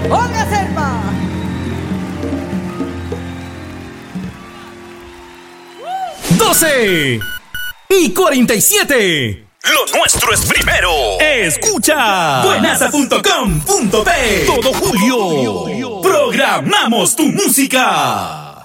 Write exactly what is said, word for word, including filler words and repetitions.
¡Otra selva! doce y cuarenta y siete. Lo nuestro es primero. Escucha buenaza punto com punto pe. todo julio. Programamos tu música.